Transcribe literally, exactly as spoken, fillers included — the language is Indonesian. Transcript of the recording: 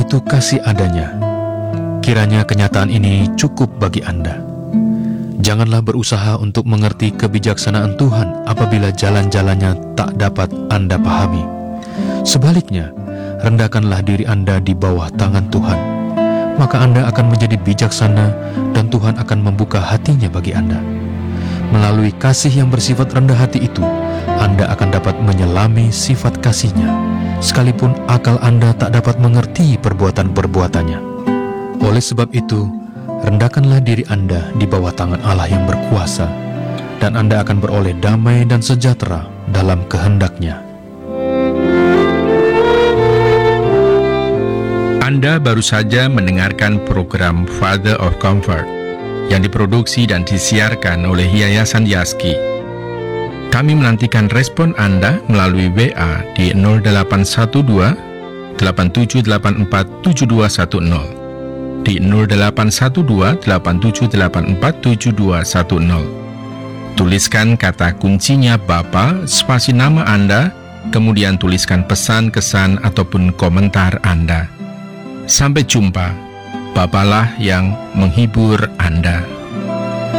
itu kasih adanya. Kiranya kenyataan ini cukup bagi Anda. Janganlah berusaha untuk mengerti kebijaksanaan Tuhan apabila jalan-jalannya tak dapat Anda pahami. Sebaliknya, rendahkanlah diri Anda di bawah tangan Tuhan. Maka Anda akan menjadi bijaksana dan Tuhan akan membuka hatinya bagi Anda. Melalui kasih yang bersifat rendah hati itu, Anda akan dapat menyelami sifat kasih-Nya, sekalipun akal Anda tak dapat mengerti perbuatan-perbuatannya. Oleh sebab itu, rendahkanlah diri Anda di bawah tangan Allah yang berkuasa, dan Anda akan beroleh damai dan sejahtera dalam kehendak-Nya. Anda baru saja mendengarkan program Father of Comfort yang diproduksi dan disiarkan oleh Yayasan Yaski. Kami menantikan respon Anda melalui W A di nol delapan satu dua, delapan tujuh delapan empat, tujuh dua satu nol, di nol delapan satu dua, delapan tujuh delapan empat, tujuh dua satu nol. Tuliskan kata kuncinya Bapa, spasi nama Anda, kemudian tuliskan pesan, kesan, ataupun komentar Anda. Sampai jumpa, Bapalah yang menghibur Anda.